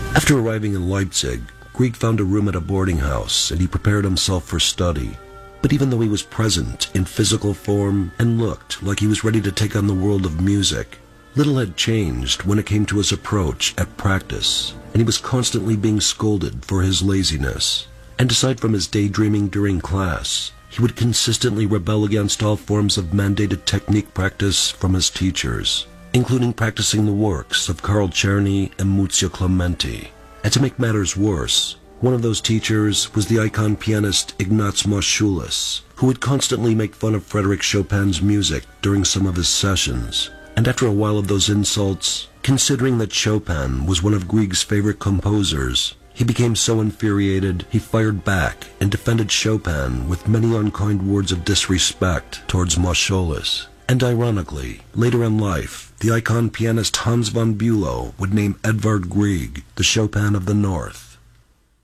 After arriving in Leipzig, Grieg found a room at a boarding house and he prepared himself for study. But even though he was present in physical form and looked like he was ready to take on the world of music, little had changed when it came to his approach at practice, and he was constantly being scolded for his laziness. And aside from his daydreaming during class, he would consistently rebel against all forms of mandated technique practice from his teachers, including practicing the works of Carl Czerny and Muzio Clementi. And to make matters worse, one of those teachers was the icon pianist Ignaz Moscheles, who would constantly make fun of Frédéric Chopin's music during some of his sessions. And after a while of those insults, considering that Chopin was one of Grieg's favorite composers, he became so infuriated he fired back and defended Chopin with many unkind words of disrespect towards Moscheles. And ironically, later in life, the icon pianist Hans von Bülow would name Edvard Grieg the Chopin of the North.